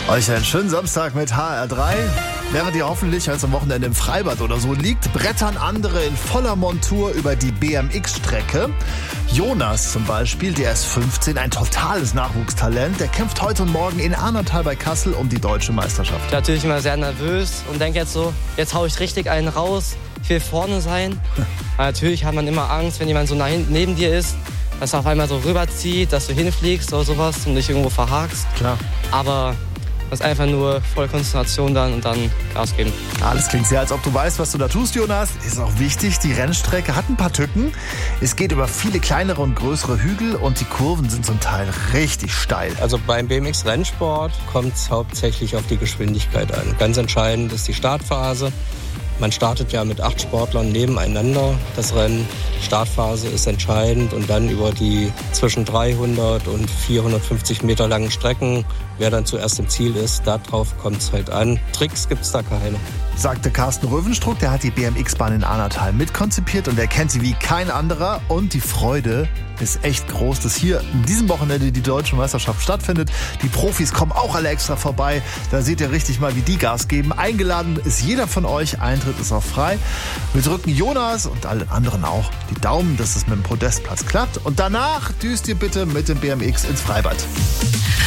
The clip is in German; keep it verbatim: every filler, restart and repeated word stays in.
Euch einen schönen Samstag mit H R drei. Während ihr hoffentlich jetzt am Wochenende im Freibad oder so liegt, brettern andere in voller Montur über die B M X-Strecke. Jonas zum Beispiel, der ist fünfzehn, ein totales Nachwuchstalent. Der kämpft heute und morgen in Arnatal bei Kassel um die deutsche Meisterschaft. Ich bin natürlich immer sehr nervös und denke jetzt so, jetzt hau ich richtig einen raus, ich will vorne sein. Aber natürlich hat man immer Angst, wenn jemand so neben dir ist, dass er auf einmal so rüberzieht, dass du hinfliegst oder sowas und dich irgendwo verhakst. Klar. Aber das ist einfach nur voll Konzentration dann und dann Gas geben. Alles klingt sehr, als ob du weißt, was du da tust, Jonas. Ist auch wichtig, die Rennstrecke hat ein paar Tücken. Es geht über viele kleinere und größere Hügel und die Kurven sind zum Teil richtig steil. Also beim B M X-Rennsport kommt es hauptsächlich auf die Geschwindigkeit an. Ganz entscheidend ist die Startphase. Man startet ja mit acht Sportlern nebeneinander. Das Rennen, Startphase ist entscheidend und dann über die zwischen dreihundert und vierhundertfünfzig Meter langen Strecken, wer dann zuerst im Ziel ist, darauf kommt es halt an. Tricks gibt es da keine. Sagte Carsten Röwenstruck, der hat die B M X-Bahn in Arnatal mitkonzipiert und er kennt sie wie kein anderer. Und die Freude ist echt groß, dass hier in diesem Wochenende die deutsche Meisterschaft stattfindet. Die Profis kommen auch alle extra vorbei. Da seht ihr richtig mal, wie die Gas geben. Eingeladen ist jeder von euch. Eintritt ist auch frei. Wir drücken Jonas und allen anderen auch die Daumen, dass es mit dem Podestplatz klappt. Und danach düst ihr bitte mit dem B M X ins Freibad.